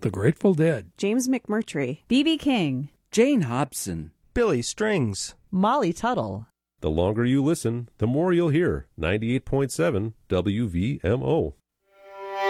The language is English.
The Grateful Dead, James McMurtry, B.B. King, Jane Hobson, Billy Strings, Molly Tuttle. The longer you listen, the more you'll hear. 98.7 WVMO.